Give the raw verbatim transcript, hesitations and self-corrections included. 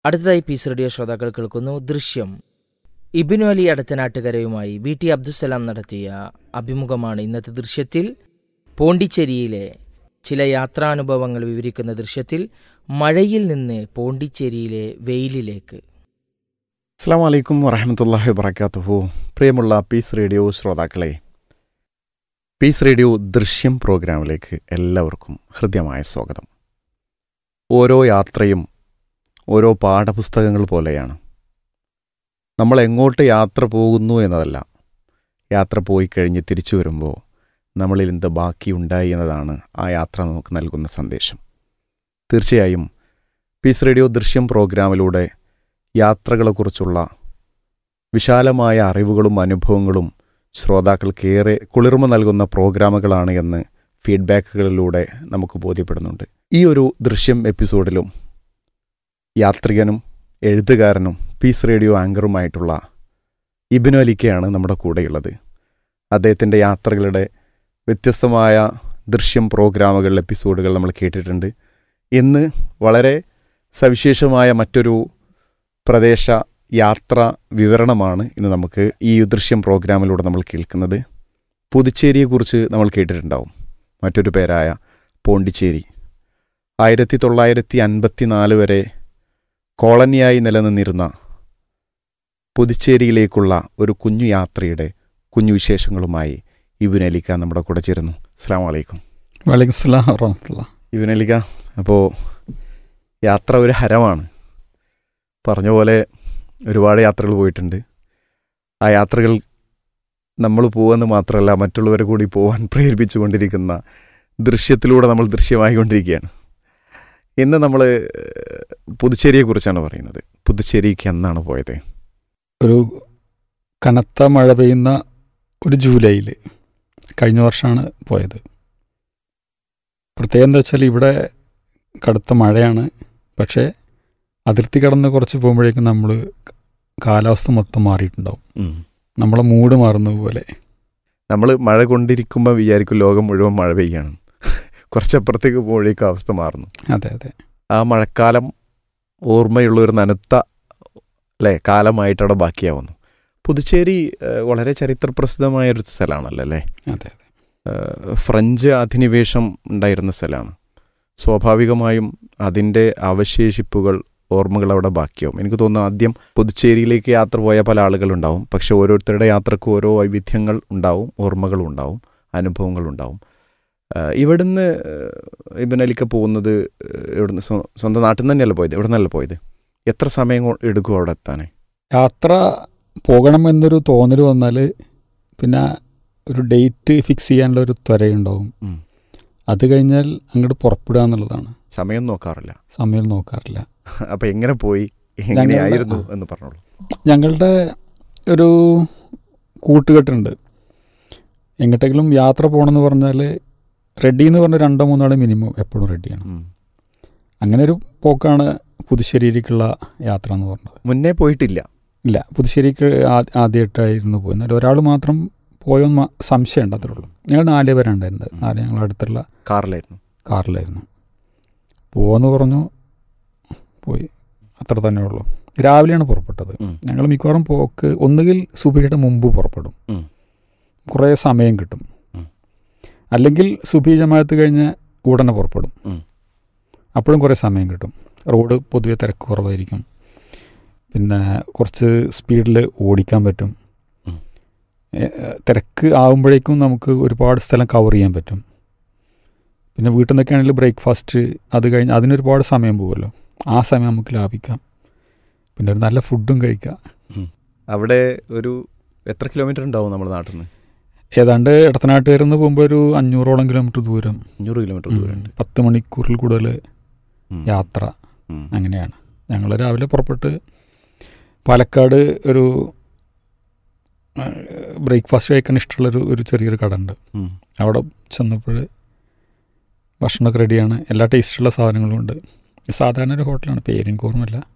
അടുത്തതായി piece radio ശ്രോതാക്കൾ കേൾക്കുന്നു ദൃശ്യം. ഇബ്നു അലി അടത്തനാട്ടുകരയുമായി വി ടി അബ്ദുസലാം നടത്തിയ അഭിമുഖമാണ് ഇന്നത്തെ ദൃശ്യത്തിൽ. പോണ്ടിച്ചേരിയിലെ ചില യാത്രാനുഭവങ്ങൾ വിവരിക്കുന്ന ദൃശ്യത്തിൽ മഴയിൽ നിന്ന് പോണ്ടിച്ചേരിയിലെ വെയിലിലേക്ക്. അസ്സലാമു അലൈക്കും വറഹ്മത്തുള്ളാഹി വബറകാതുഹു. പ്രിയമുള്ള പീസ് റേഡിയോ ശ്രോതാക്കളെ, പീസ് റേഡിയോ ദൃശ്യം പ്രോഗ്രാമിലേക്ക് എല്ലാവർക്കും ഹൃദ്യമായ സ്വാഗതം. ഓരോ യാത്രയും ഓരോ പാഠപുസ്തകങ്ങൾ പോലെയാണ്. നമ്മൾ എങ്ങോട്ട് യാത്ര പോകുന്നു എന്നതല്ല, യാത്ര പോയി കഴിഞ്ഞ് തിരിച്ചു വരുമ്പോൾ നമ്മളിൽ എന്ത് ബാക്കിയുണ്ടായി എന്നതാണ് ആ യാത്ര നമുക്ക് നൽകുന്ന സന്ദേശം. തീർച്ചയായും പീസ് റേഡിയോ ദൃശ്യം പ്രോഗ്രാമിലൂടെ യാത്രകളെക്കുറിച്ചുള്ള വിശാലമായ അറിവുകളും അനുഭവങ്ങളും ശ്രോതാക്കൾക്കേറെ കുളിർമ നൽകുന്ന പ്രോഗ്രാമുകളാണ് എന്ന് ഫീഡ്ബാക്കുകളിലൂടെ നമുക്ക് ബോധ്യപ്പെടുന്നുണ്ട്. ഈ ഒരു ദൃശ്യം എപ്പിസോഡിലും യാത്രികനും എഴുത്തുകാരനും പീസ് റേഡിയോ ആങ്കറുമായിട്ടുള്ള ഇബ്നു അലിക്കയാണ് നമ്മുടെ കൂടെയുള്ളത്. അദ്ദേഹത്തിൻ്റെ യാത്രകളുടെ വ്യത്യസ്തമായ ദൃശ്യം പ്രോഗ്രാമുകൾ എപ്പിസോഡുകൾ നമ്മൾ കേട്ടിട്ടുണ്ട്. ഇന്ന് വളരെ സവിശേഷമായ മറ്റൊരു പ്രദേശ യാത്ര വിവരണമാണ് ഇന്ന് നമുക്ക് ഈ ദൃശ്യം പ്രോഗ്രാമിലൂടെ നമ്മൾ കേൾക്കുന്നത്. പുതുച്ചേരിയെക്കുറിച്ച് നമ്മൾ കേട്ടിട്ടുണ്ടാവും. മറ്റൊരു പേരായ പോണ്ടിച്ചേരി ആയിരത്തി തൊള്ളായിരത്തി അൻപത്തി നാല് വരെ കോളനിയായി നിലനിന്നിരുന്ന പുതുച്ചേരിയിലേക്കുള്ള ഒരു കുഞ്ഞു യാത്രയുടെ കുഞ്ഞു വിശേഷങ്ങളുമായി ഇബ്നു അലിക്ക നമ്മുടെ കൂടെ ചേരുന്നു. അസ്സലാമു അലൈക്കും. വലൈക്കും സ്സലാം വറഹ്മത്തുള്ളാഹി. ഇബ്നു അലിക്ക, അപ്പോൾ യാത്ര ഒരു ഹരമാണ്. പറഞ്ഞ പോലെ ഒരുപാട് യാത്രകൾ പോയിട്ടുണ്ട്. ആ യാത്രകൾ നമ്മൾ പോകുമെന്ന് മാത്രമല്ല, മറ്റുള്ളവരെ കൂടി പോകാൻ പ്രേരിപ്പിച്ചുകൊണ്ടിരിക്കുന്ന ദൃശ്യത്തിലൂടെ നമ്മൾ ദൃശ്യമായി കൊണ്ടിരിക്കുകയാണ്. ഇന്ന് നമ്മൾ പുതുച്ചേരിയെക്കുറിച്ചാണ് പറയുന്നത്. പുതുച്ചേരിക്ക് എന്നാണ് പോയത്? ഒരു കനത്ത മഴ പെയ്യുന്ന ഒരു ജൂലൈയിൽ കഴിഞ്ഞ വർഷമാണ് പോയത്. പ്രത്യേകം എന്താ വെച്ചാൽ ഇവിടെ കടുത്ത മഴയാണ്. പക്ഷേ അതിർത്തി കടന്ന് കുറച്ച് പോകുമ്പോഴേക്കും നമ്മൾ കാലാവസ്ഥ മൊത്തം മാറിയിട്ടുണ്ടാവും. നമ്മളെ മൂഡ് മാറുന്ന പോലെ. നമ്മൾ മഴ കൊണ്ടിരിക്കുമ്പോൾ വിചാരിക്കും ലോകം മുഴുവൻ മഴ പെയ്യാണ്. കുറച്ചപ്പുറത്തേക്ക് പോകുമ്പോഴേക്കും അവസ്ഥ മാറുന്നു. അതെ അതെ ആ മഴക്കാലം ഓർമ്മയുള്ളൊരു നനുത്ത അല്ലേ കാലമായിട്ട് അവിടെ ബാക്കിയാവുന്നു. പുതുച്ചേരി വളരെ ചരിത്രപ്രസിദ്ധമായൊരു സ്ഥലമാണല്ലോ അല്ലേ? അതെ അതെ ഫ്രഞ്ച് അധിനിവേശം ഉണ്ടായിരുന്ന സ്ഥലമാണ്. സ്വാഭാവികമായും അതിൻ്റെ അവശേഷിപ്പുകൾ ഓർമ്മകൾ അവിടെ ബാക്കിയാവും. എനിക്ക് തോന്നുന്നു ആദ്യം പുതുച്ചേരിയിലേക്ക് യാത്ര പോയ പല ആളുകളുണ്ടാവും. പക്ഷെ ഓരോരുത്തരുടെ യാത്രക്കും ഓരോ വൈവിധ്യങ്ങൾ ഉണ്ടാവും, ഓർമ്മകളും ഉണ്ടാവും, അനുഭവങ്ങളുണ്ടാവും. ഇവിടുന്ന് ഇബ്നു അലിക്ക പോകുന്നത് ഇവിടുന്ന് സ്വന്തം നാട്ടിൽ നിന്ന് തന്നെയല്ല പോയത്? ഇവിടെ നിന്നല്ല പോയത്? എത്ര സമയം എടുക്കും അവിടെ എത്താൻ? യാത്ര പോകണം എന്നൊരു തോന്നൽ വന്നാൽ പിന്നെ ഒരു ഡേറ്റ് ഫിക്സ് ചെയ്യാനുള്ള ഒരു ത്വരയുണ്ടാവും. അത് കഴിഞ്ഞാൽ അങ്ങോട്ട് പുറപ്പെടുക എന്നുള്ളതാണ്. സമയം നോക്കാറില്ല? സമയം നോക്കാറില്ല. അപ്പം എങ്ങനെ പോയി, എങ്ങനെയായിരുന്നു എന്ന് പറഞ്ഞോളൂ. ഞങ്ങളുടെ ഒരു കൂട്ടുകെട്ടുണ്ട്. എങ്ങോട്ടെങ്കിലും യാത്ര പോകണമെന്ന് പറഞ്ഞാൽ റെഡി എന്ന് പറഞ്ഞാൽ രണ്ടോ മൂന്നോ ആൾ മിനിമം എപ്പോഴും റെഡിയാണ്. അങ്ങനെ ഒരു പോക്കാണ് പുതുശ്ശേരിയിലേക്കുള്ള യാത്ര എന്ന് പറഞ്ഞത്. മുന്നേ പോയിട്ടില്ല? ഇല്ല, പുതുശ്ശേരിക്ക് ആദ്യമായിട്ടായിരുന്നു പോയി. എന്നാൽ ഒരാൾ മാത്രം പോയോന്ന് സംശയം ഉണ്ട്, അത്രേ ഉള്ളൂ. ഞങ്ങൾ നാല് പേരാണ് ഉണ്ടായിരുന്നത്. നാല് ഞങ്ങൾ അടുത്തുള്ള കാറിലായിരുന്നു കാറിലായിരുന്നു പോവാന്ന് പറഞ്ഞു. പോയി, അത്ര തന്നെ ഉള്ളൂ. രാവിലെയാണ് പുറപ്പെട്ടത്. ഞങ്ങൾ മിക്കവാറും പോക്ക് ഒന്നുകിൽ സുബഹിയുടെ മുമ്പ് പുറപ്പെടും, കുറേ സമയം കിട്ടും. അല്ലെങ്കിൽ സുബഹി ജമാഅത്ത് കഴിഞ്ഞ് ഉടനെ പുറപ്പെടും, അപ്പോഴും കുറേ സമയം കിട്ടും. റോഡ് പൊതുവെ തിരക്ക് കുറവായിരിക്കും. പിന്നെ കുറച്ച് സ്പീഡിൽ ഓടിക്കാൻ പറ്റും. തിരക്ക് ആകുമ്പോഴേക്കും നമുക്ക് ഒരുപാട് സ്ഥലം കവർ ചെയ്യാൻ പറ്റും. പിന്നെ വീട്ടിൽ നിന്നൊക്കെ ആണെങ്കിൽ ബ്രേക്ക്ഫാസ്റ്റ് അത് കഴിഞ്ഞ് അതിനൊരുപാട് സമയം പോകുമല്ലോ, ആ സമയം നമുക്ക് ലാഭിക്കാം. പിന്നെ ഒരു നല്ല ഫുഡും കഴിക്കാം. അവിടെ ഒരു എത്ര കിലോമീറ്റർ ഉണ്ടാവും നമ്മുടെ നാട്ടിൽ നിന്ന്? ഏതാണ്ട് ഇടത്തനാട്ടുകാരിൽ നിന്ന് പോകുമ്പോൾ ഒരു അഞ്ഞൂറോളം കിലോമീറ്റർ ദൂരം. അഞ്ഞൂറ് കിലോമീറ്റർ ദൂരം. പത്ത് മണിക്കൂറിൽ കൂടുതൽ യാത്ര. അങ്ങനെയാണ്. ഞങ്ങൾ രാവിലെ പുറപ്പെട്ട് പാലക്കാട് ഒരു ബ്രേക്ക്ഫാസ്റ്റ് കഴിക്കാൻ ഇഷ്ടമുള്ളൊരു ഒരു ചെറിയൊരു കട ഉണ്ട്. അവിടെ ചെന്നപ്പോൾ ഭക്ഷണമൊക്കെ റെഡിയാണ്, എല്ലാ ടേസ്റ്റുള്ള സാധനങ്ങളും ഉണ്ട്. സാധാരണ ഒരു ഹോട്ടലാണ്, പേര് എനിക്ക് ഓർമ്മയില്ല.